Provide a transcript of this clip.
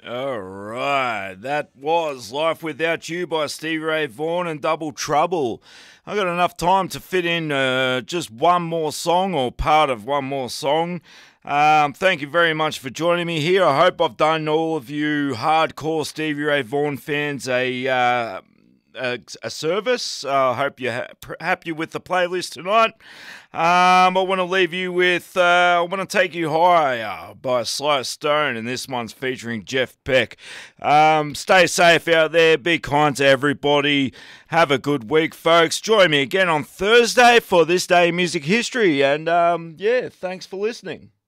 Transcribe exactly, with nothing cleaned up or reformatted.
All right, that was Life Without You by Stevie Ray Vaughan and Double Trouble. I got enough time to fit in uh, just one more song or part of one more song. Um, thank you very much for joining me here. I hope I've done all of you hardcore Stevie Ray Vaughan fans a uh, a, a service. I uh, hope you're ha- happy with the playlist tonight. Um, I want to leave you with, uh, I want to take you higher by Sly Stone, and this one's featuring Jeff Beck. Um, stay safe out there. Be kind to everybody. Have a good week, folks. Join me again on Thursday for This Day in Music History. And um, yeah, thanks for listening.